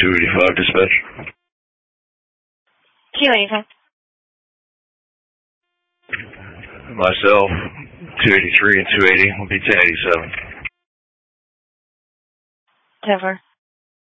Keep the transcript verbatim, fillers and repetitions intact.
two eighty-five dispatch. two eighty-five. Myself, two eighty-three and two eighty will be ten eighty-seven. Over.